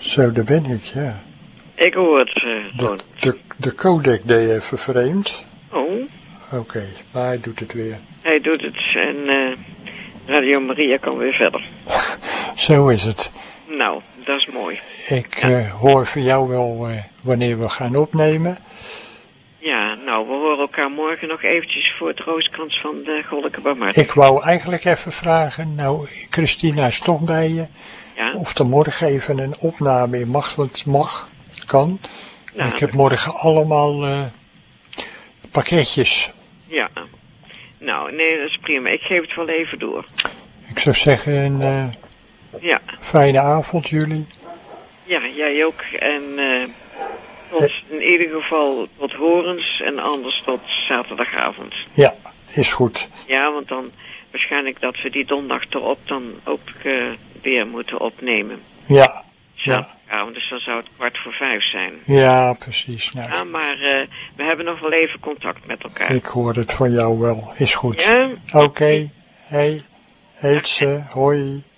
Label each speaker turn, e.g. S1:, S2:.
S1: Zo, daar ben ik, ja.
S2: Ik hoor het gewoon.
S1: De codec deed even vreemd.
S2: Oh.
S1: Oké, maar hij doet het weer.
S2: Hij doet het en Radio Maria kan weer verder.
S1: Zo is het.
S2: Nou, dat is mooi.
S1: Ik hoor van jou wel wanneer we gaan opnemen.
S2: Ja, nou, we horen elkaar morgen nog eventjes voor het rooskrans van de Goddelijke Barmhartigheid.
S1: Ik wou eigenlijk even vragen, nou, Christina is toch bij je.
S2: Ja?
S1: Of er morgen even een opname in kan.
S2: Nou,
S1: ik heb morgen allemaal pakketjes.
S2: Ja. Nou, nee, dat is prima. Ik geef het wel even door.
S1: Ik zou zeggen, een
S2: ja.
S1: fijne avond jullie.
S2: Ja, jij ook. En tot in ieder geval tot horens en anders tot zaterdagavond.
S1: Ja, is goed.
S2: Ja, want dan waarschijnlijk dat we die donderdag erop dan ook weer moeten opnemen.
S1: Ja.
S2: Zaterdagavond, dus dan zou het 4:15 zijn.
S1: Ja, precies. Nou,
S2: ja, maar we hebben nog wel even contact met elkaar.
S1: Ik hoor het van jou wel. Is goed.
S2: Ja?
S1: Oké. Hey, heet ze. Hoi.